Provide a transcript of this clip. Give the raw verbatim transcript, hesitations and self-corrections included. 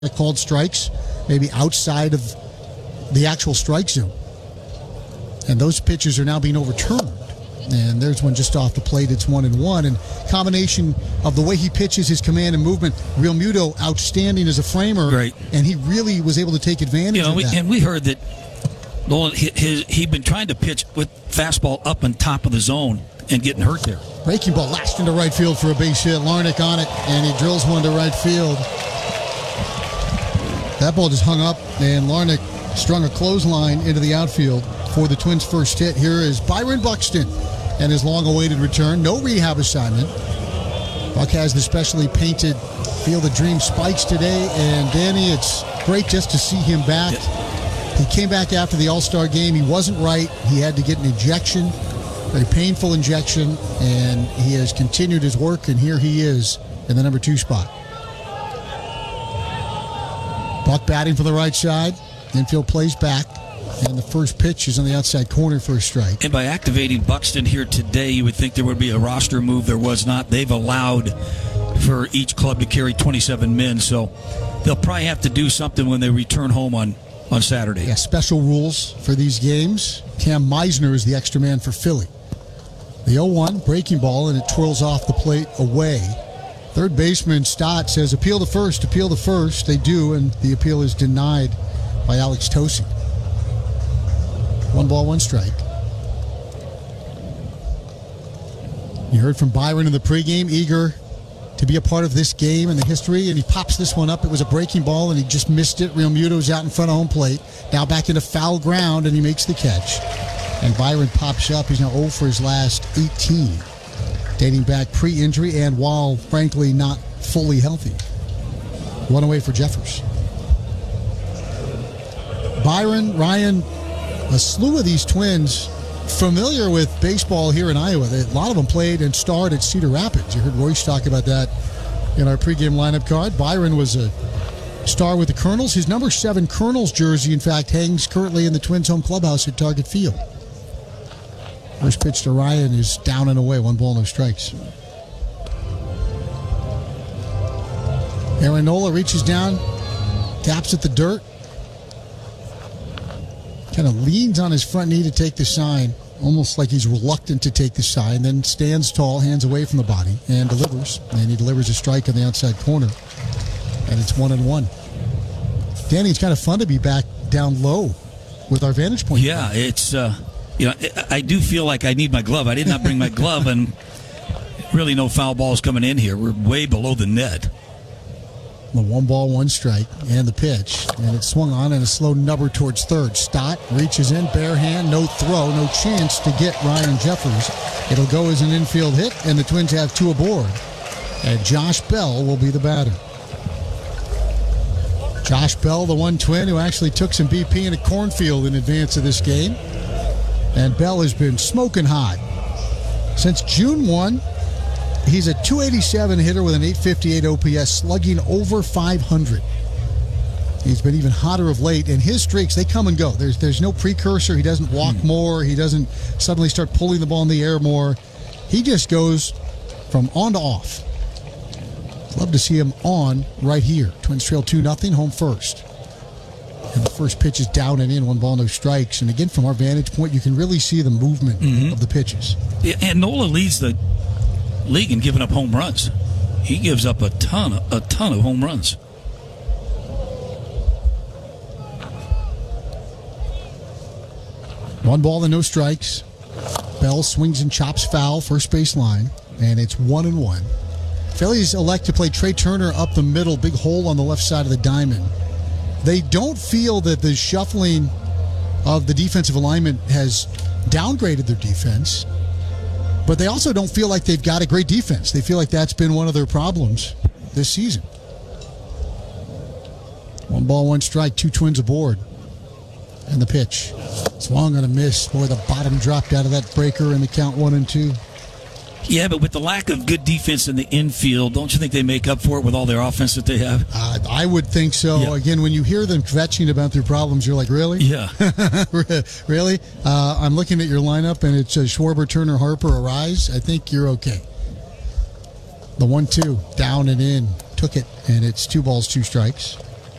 called strikes, maybe outside of the actual strike zone. And those pitches are now being overturned. And there's one just off the plate. It's one and one. And combination of the way he pitches, his command and movement, Real Muto outstanding as a framer. Right. And he really was able to take advantage you know, of we, that. And we heard that Nolan, his, he'd been trying to pitch with fastball up on top of the zone and getting hurt there. Breaking ball lashed into right field for a base hit. Larnach on it, and he drills one to right field. That ball just hung up, and Larnach strung a clothesline into the outfield for the Twins' first hit. Here is Byron Buxton and his long-awaited return. No rehab assignment. Buck has the specially painted Field of Dream spikes today, and Danny, it's great just to see him back. He came back after the All-Star game. He wasn't right. He had to get an injection, a very painful injection, and he has continued his work, and here he is in the number two spot. Buck batting for the right side. Infield plays back. And the first pitch is on the outside corner for a strike. And by activating Buxton here today, you would think there would be a roster move. There was not. They've allowed for each club to carry twenty-seven men. So they'll probably have to do something when they return home on, on Saturday. Yeah, special rules for these games. Cam Meisner is the extra man for Philly. The oh one, breaking ball, and it twirls off the plate away. Third baseman Stott says, appeal to first, appeal to first. They do, and the appeal is denied by Alex Tosi. One ball, one strike. You heard from Byron in the pregame, eager to be a part of this game and the history, and he pops this one up. It was a breaking ball, and he just missed it. Real Muto's out in front of home plate. Now back into foul ground, and he makes the catch. And Byron pops up. He's now oh for his last eighteen, dating back pre-injury and while, frankly, not fully healthy. One away for Jeffers. Byron, Ryan, a slew of these Twins familiar with baseball here in Iowa. A lot of them played and starred at Cedar Rapids. You heard Royce talk about that in our pregame lineup card. Byron was a star with the Colonels. His number seven Colonels jersey, in fact, hangs currently in the Twins' home clubhouse at Target Field. First pitch to Ryan is down and away. One ball, no strikes. Aaron Nola reaches down, taps at the dirt. Kind of leans on his front knee to take the sign, almost like he's reluctant to take the sign, then stands tall, hands away from the body, and delivers. And he delivers a strike on the outside corner. And it's one and one. Danny, it's kind of fun to be back down low with our vantage point. Yeah, it's, uh, you know, I do feel like I need my glove. I did not bring my glove, and really no foul balls coming in here. We're way below the net. The one ball, one strike, and the pitch. And it swung on and a slow nubber towards third. Stott reaches in, bare hand, no throw, no chance to get Ryan Jeffers. It'll go as an infield hit, and the Twins have two aboard. And Josh Bell will be the batter. Josh Bell, the one Twin who actually took some B P in a cornfield in advance of this game. And Bell has been smoking hot. Since June first, he's a two eighty-seven hitter with an eight fifty-eight O P S, slugging over five hundred. He's been even hotter of late, and his streaks, they come and go. There's there's no precursor. He doesn't walk mm. more. He doesn't suddenly start pulling the ball in the air more. He just goes from on to off. Love to see him on right here. Twins trail two nothing, home first. And the first pitch is down and in, one ball, no strikes. And again, from our vantage point, you can really see the movement mm-hmm. of the pitches. Yeah, and Nola leads the league in giving up home runs. He gives up a ton, a ton of home runs. One ball and no strikes. Bell swings and chops foul, first base line, and it's one and one. Phillies elect to play Trey Turner up the middle, big hole on the left side of the diamond. They don't feel that the shuffling of the defensive alignment has downgraded their defense. But they also don't feel like they've got a great defense. They feel like that's been one of their problems this season. One ball, one strike, two Twins aboard. And the pitch. Swung on a miss. Boy, the bottom dropped out of that breaker in the count one and two. Yeah, but with the lack of good defense in the infield, don't you think they make up for it with all their offense that they have? Uh, I would think so. Yeah. Again, when you hear them kvetching about their problems, you're like, really? Yeah. Really? Uh, I'm looking at your lineup, and it's uh, Schwarber, Turner, Harper, Arise. I think you're okay. The one two, down and in, took it, and it's two balls, two strikes.